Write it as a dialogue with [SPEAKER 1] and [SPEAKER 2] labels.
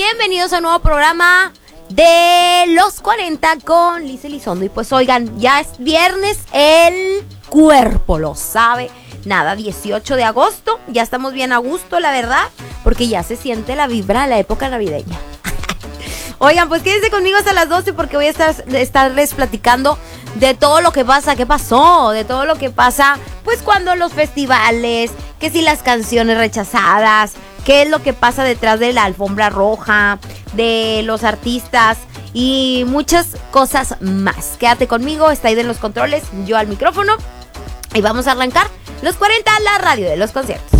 [SPEAKER 1] bienvenidos a un nuevo programa de Los 40 con Liz Elizondo. Y pues oigan, ya es viernes, el cuerpo lo sabe. Nada, 18 de agosto, ya estamos bien a gusto, la verdad, porque ya se siente la vibra de la época navideña. Oigan, pues quédense conmigo hasta las 12 porque voy a estarles platicando de todo lo que pasa, qué pasó, de todo lo que pasa, pues cuando los festivales, que si las canciones rechazadas, qué es lo que pasa detrás de la alfombra roja, de los artistas y muchas cosas más. Quédate conmigo, está ahí de los controles, yo al micrófono y vamos a arrancar Los 40, la radio de los conciertos.